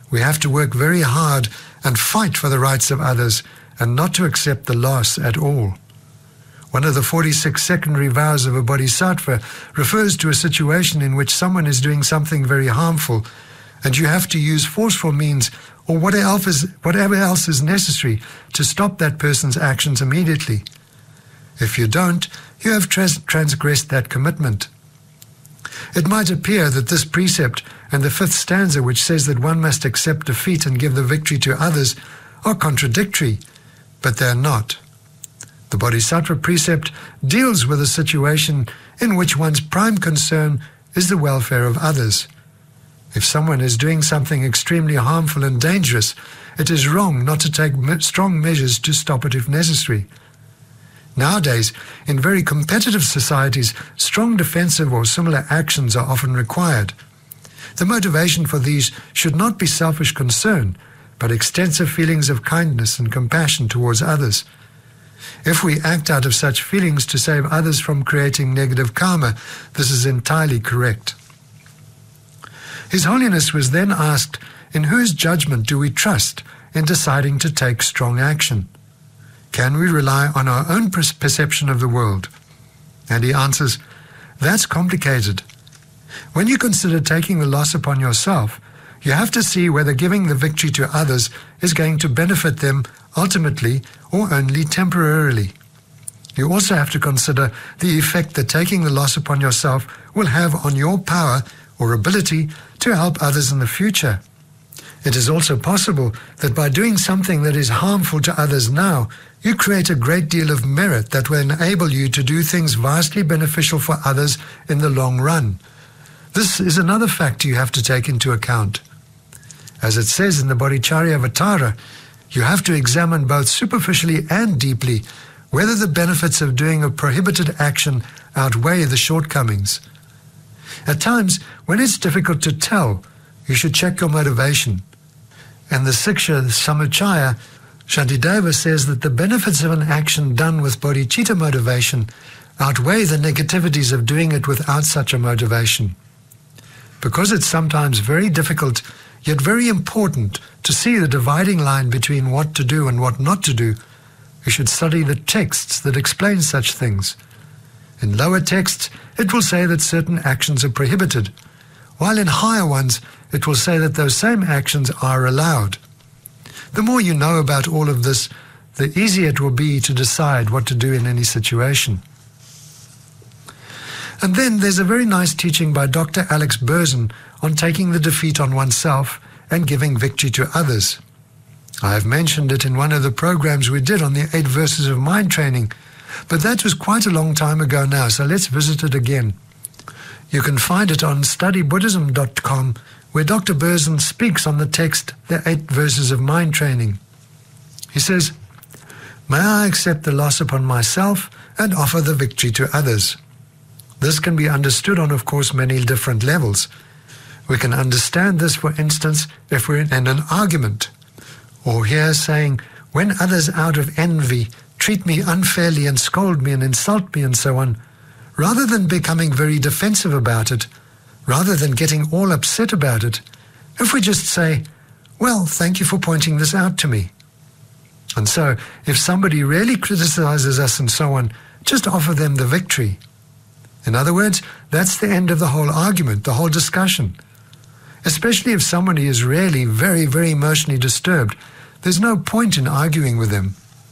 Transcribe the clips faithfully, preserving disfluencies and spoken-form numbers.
We have to work very hard and fight for the rights of others and not to accept the loss at all. One of the forty-six secondary vows of a bodhisattva refers to a situation in which someone is doing something very harmful and you have to use forceful means or whatever else is, whatever else is necessary to stop that person's actions immediately. If you don't, you have trans- transgressed that commitment. It might appear that this precept and the fifth stanza, which says that one must accept defeat and give the victory to others, are contradictory, but they are not. The Bodhisattva precept deals with a situation in which one's prime concern is the welfare of others. If someone is doing something extremely harmful and dangerous, it is wrong not to take strong measures to stop it if necessary. Nowadays, in very competitive societies, strong defensive or similar actions are often required. The motivation for these should not be selfish concern, but extensive feelings of kindness and compassion towards others. If we act out of such feelings to save others from creating negative karma, this is entirely correct. His Holiness was then asked, in whose judgment do we trust in deciding to take strong action? Can we rely on our own perception of the world? And he answers, that's complicated. When you consider taking the loss upon yourself, you have to see whether giving the victory to others is going to benefit them ultimately or only temporarily. You also have to consider the effect that taking the loss upon yourself will have on your power or ability to help others in the future. It is also possible that by doing something that is harmful to others now, you create a great deal of merit that will enable you to do things vastly beneficial for others in the long run. This is another factor you have to take into account. As it says in the Bodhicharyavatara, you have to examine both superficially and deeply whether the benefits of doing a prohibited action outweigh the shortcomings. At times, when it's difficult to tell, you should check your motivation. And the Siksha Samuchaya, Shantideva says that the benefits of an action done with bodhicitta motivation outweigh the negativities of doing it without such a motivation. Because it's sometimes very difficult, yet very important, to see the dividing line between what to do and what not to do, you should study the texts that explain such things. In lower texts, it will say that certain actions are prohibited, while in higher ones, it will say that those same actions are allowed. The more you know about all of this, the easier it will be to decide what to do in any situation. And then there's a very nice teaching by Doctor Alex Berzin on taking the defeat on oneself and giving victory to others. I have mentioned it in one of the programs we did on the eight verses of mind training, but that was quite a long time ago now, so let's visit it again. You can find it on study buddhism dot com, where Doctor Berzin speaks on the text, the eight verses of mind training. He says, "May I accept the loss upon myself and offer the victory to others." This can be understood on, of course, many different levels. We can understand this, for instance, if we're in an argument, or here saying, when others out of envy treat me unfairly and scold me and insult me and so on, rather than becoming very defensive about it, rather than getting all upset about it, if we just say, well, thank you for pointing this out to me. And so, if somebody really criticizes us and so on, just offer them the victory. In other words, that's the end of the whole argument, the whole discussion. Especially if somebody is really very, very emotionally disturbed, there's no point in arguing with them.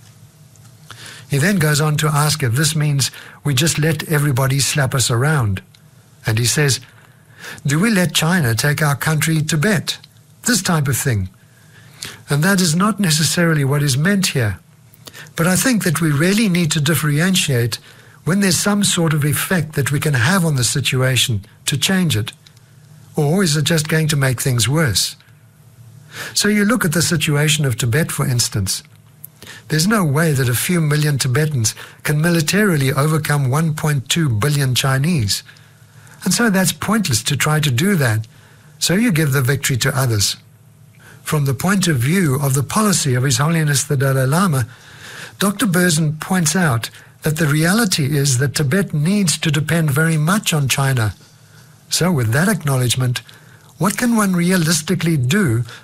He then goes on to ask if this means we just let everybody slap us around. And he says, do we let China take our country, Tibet? This type of thing. And that is not necessarily what is meant here. But I think that we really need to differentiate when there's some sort of effect that we can have on the situation to change it. Or is it just going to make things worse? So you look at the situation of Tibet, for instance. There's no way that a few million Tibetans can militarily overcome one point two billion Chinese. And so that's pointless to try to do that. So you give the victory to others. From the point of view of the policy of His Holiness the Dalai Lama, Doctor Berzin points out that the reality is that Tibet needs to depend very much on China. So with that acknowledgement, what can one realistically do